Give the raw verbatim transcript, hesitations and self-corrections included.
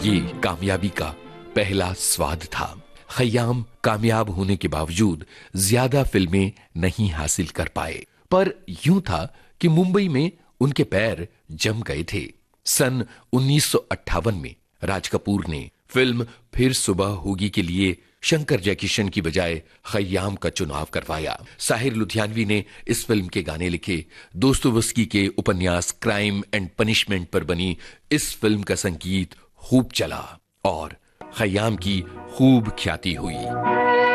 ये कामयाबी का पहला स्वाद था। खय्याम कामयाब होने के बावजूद ज्यादा फिल्में नहीं हासिल कर पाए, पर यूं था कि मुंबई में उनके पैर जम गए थे। सन उन्नीस सौ अट्ठावन में राज कपूर ने फिल्म फिर सुबह होगी के लिए शंकर जयकिशन की बजाय खय्याम का चुनाव करवाया। साहिर लुधियानवी ने इस फिल्म के गाने लिखे। दोस्तोवस्की के उपन्यास क्राइम एंड पनिशमेंट पर बनी इस फिल्म का संगीत खूब चला और खय्याम की खूब ख्याति हुई।